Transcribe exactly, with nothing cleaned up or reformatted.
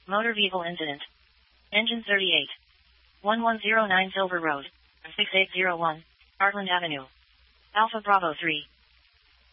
Motor vehicle incident. Engine thirty-eight. one one zero nine Silver Road, six eight zero one, Heartland Avenue. Alpha Bravo three.